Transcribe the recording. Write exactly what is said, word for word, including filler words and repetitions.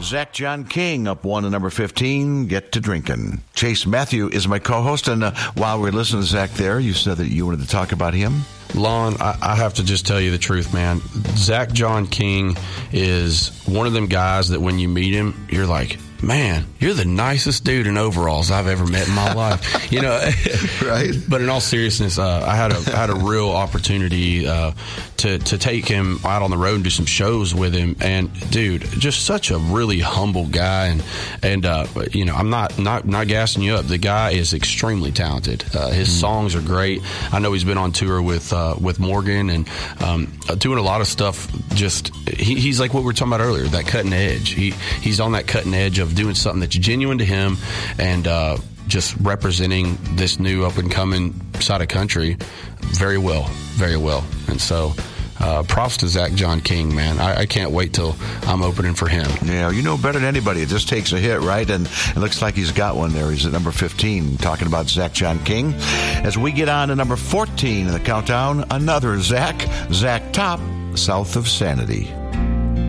Zach John King up one to number fifteen, Get to Drinking. Chase Matthew is my co-host, and uh, while we're listening to Zach there, you said that you wanted to talk about him. Lon, I, I have to just tell you the truth, man. Zach John King is one of them guys that when you meet him, you're like, man, you're the nicest dude in overalls I've ever met in my life. You know, right? But in all seriousness, uh, I had a I had a real opportunity uh, to to take him out on the road and do some shows with him. And dude, just such a really humble guy. And and uh, you know, I'm not not not gassing you up. The guy is extremely talented. Uh, his mm. songs are great. I know he's been on tour with uh, with Morgan and um, doing a lot of stuff. Just he, he's like what we were talking about earlier, that cutting edge. He he's on that cutting edge of doing something that's genuine to him and uh, just representing this new up-and-coming side of country very well, very well. And so uh, props to Zach John King, man. I, I can't wait till I'm opening for him. Yeah, you know better than anybody. It just takes a hit, right? And it looks like he's got one there. He's at number fifteen, talking about Zach John King. As we get on to number fourteen in the countdown, another Zach, Zach Top, South of Sanity.